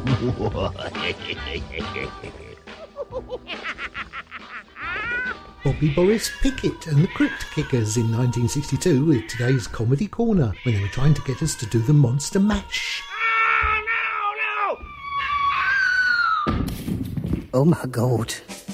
Bobby Boris Pickett and the Crypt Kickers in 1962 with today's Comedy Corner when they were trying to get us to do the Monster Mash. Oh my God.